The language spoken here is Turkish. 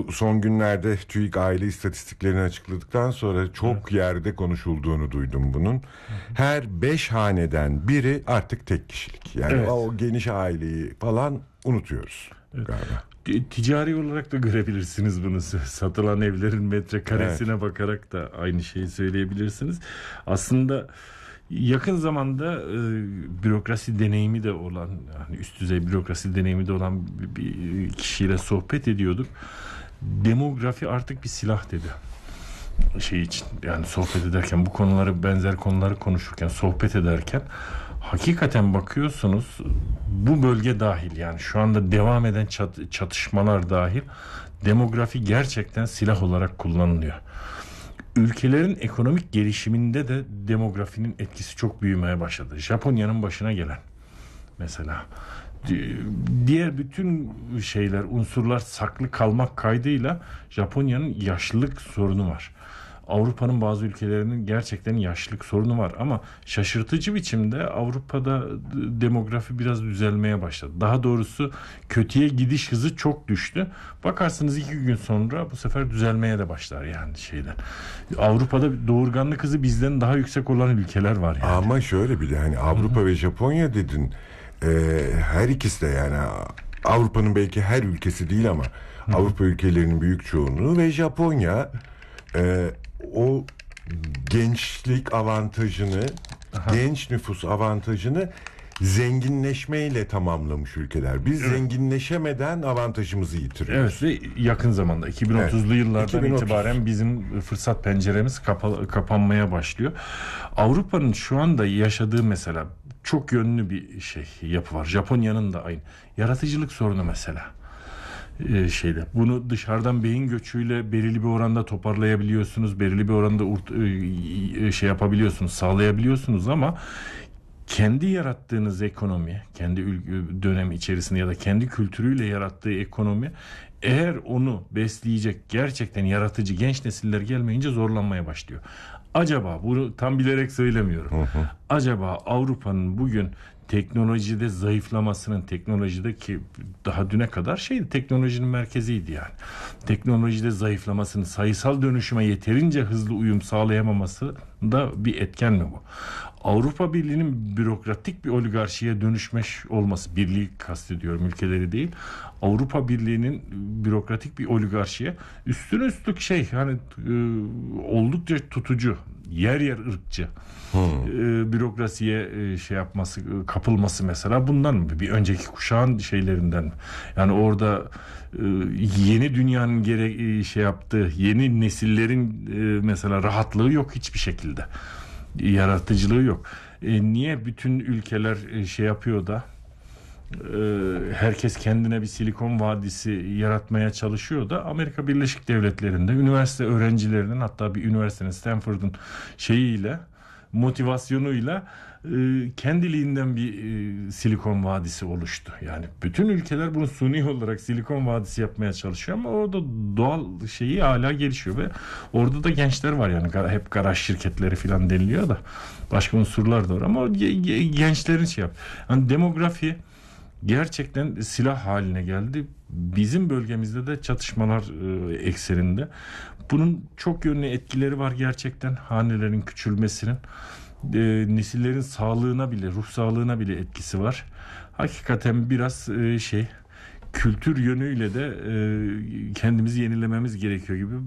Bu son günlerde TÜİK aile istatistiklerini açıkladıktan sonra çok yerde konuşulduğunu duydum bunun. Her 5 haneden biri artık tek kişilik. Yani o geniş aileyi falan unutuyoruz galiba. Ticari olarak da görebilirsiniz bunu. Satılan evlerin metrekaresine bakarak da aynı şeyi söyleyebilirsiniz. Aslında yakın zamanda bürokrasi deneyimi de olan, yani üst düzey bürokrasi deneyimi de olan bir kişiyle sohbet ediyorduk. Demografi artık bir silah dedi. Şey için, yani sohbet ederken, bu konuları, benzer konuları konuşurken, sohbet ederken hakikaten bakıyorsunuz, bu bölge dahil, yani şu anda devam eden çatışmalar dahil, demografi gerçekten silah olarak kullanılıyor. Ülkelerin ekonomik gelişiminde de demografinin etkisi çok büyümeye başladı. Japonya'nın başına gelen mesela, diğer bütün şeyler, unsurlar saklı kalmak kaydıyla Japonya'nın yaşlılık sorunu var. Avrupa'nın bazı ülkelerinin gerçekten yaşlılık sorunu var ama şaşırtıcı biçimde Avrupa'da demografi biraz düzelmeye başladı. Daha doğrusu kötüye gidiş hızı çok düştü. Bakarsınız 2 gün sonra bu sefer düzelmeye de başlar yani şeyden. Avrupa'da doğurganlık hızı bizden daha yüksek olan ülkeler var yani. Ama şöyle bir de hani Avrupa ve Japonya dedin. Her ikisi de, yani Avrupa'nın belki her ülkesi değil ama Avrupa ülkelerinin büyük çoğunluğu ve Japonya o gençlik avantajını, genç nüfus avantajını zenginleşmeyle tamamlamış ülkeler. Biz zenginleşemeden avantajımızı yitiriyoruz. Evet, ve yakın zamanda 2030'lu yıllardan itibaren bizim fırsat penceremiz kapanmaya başlıyor. Avrupa'nın şu anda yaşadığı mesela çok yönlü bir yapı var. Japonya'nın da aynı. Yaratıcılık sorunu mesela. Bunu dışarıdan beyin göçüyle belirli bir oranda toparlayabiliyorsunuz. Belirli bir oranda yapabiliyorsunuz, sağlayabiliyorsunuz ama kendi yarattığınız ekonomi, kendi dönemi içerisinde ya da kendi kültürüyle yarattığı ekonomi, eğer onu besleyecek gerçekten yaratıcı genç nesiller gelmeyince zorlanmaya başlıyor. Acaba, bunu tam bilerek söylemiyorum. Acaba Avrupa'nın bugün teknolojide zayıflamasının, teknolojideki daha düne kadar teknolojinin merkeziydi yani. Teknolojide zayıflamasının, sayısal dönüşüme yeterince hızlı uyum sağlayamaması da bir etken mi bu? Avrupa Birliği'nin bürokratik bir oligarşiye dönüşmüş olması, birliği kastediyorum, ülkeleri değil. Avrupa Birliği'nin bürokratik bir oligarşiye üstüne üstlük oldukça tutucu, yer yer ırkçı bürokrasiye kapılması mesela bundan mı? Bir önceki kuşağın şeylerinden mi? Yani orada yeni dünyanın yaptığı yeni nesillerin mesela rahatlığı yok hiçbir şekilde. Yaratıcılığı yok. Niye bütün ülkeler yapıyor da herkes kendine bir Silikon Vadisi yaratmaya çalışıyor da Amerika Birleşik Devletleri'nde üniversite öğrencilerinin, hatta bir üniversitenin, Stanford'un motivasyonuyla kendiliğinden bir Silikon Vadisi oluştu. Yani bütün ülkeler bunu suni olarak Silikon Vadisi yapmaya çalışıyor ama orada doğal hala gelişiyor ve orada da gençler var, yani hep garaj şirketleri falan deniliyor da başka unsurlar da var ama gençlerin yani demografi gerçekten silah haline geldi. Bizim bölgemizde de çatışmalar ekseninde. Bunun çok yönlü etkileri var gerçekten. Hanelerin küçülmesinin, nesillerin sağlığına bile, ruh sağlığına bile etkisi var. Hakikaten biraz kültür yönüyle de kendimizi yenilememiz gerekiyor gibi